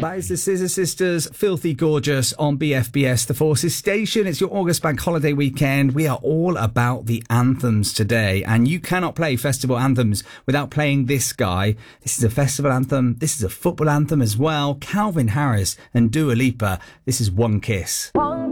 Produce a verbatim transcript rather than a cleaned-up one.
That is the Scissor Sisters, Filthy Gorgeous on B F B S, the Forces station. It's your August bank holiday weekend. We are all about the anthems today, and you cannot play festival anthems without playing this guy. This is a festival anthem. This is a football anthem as well. Calvin Harris and Dua Lipa. This is One Kiss. One